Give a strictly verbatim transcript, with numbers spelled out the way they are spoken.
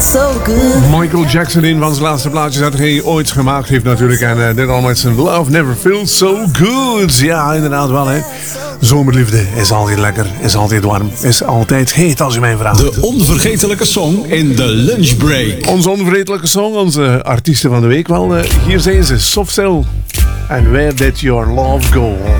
so good. Michael Jackson, een van zijn laatste plaatjes dat hij ooit gemaakt heeft natuurlijk. En uh, dit al met zijn Love Never Feels So Good. Ja, inderdaad wel hè. Zomerliefde is altijd lekker, is altijd warm, is altijd heet als je mij vraagt. De onvergetelijke song in de lunchbreak. Onze onvergetelijke song, onze artiesten van de week wel. Uh, hier zijn ze, Soft Cell. And Where Did Your Love Go?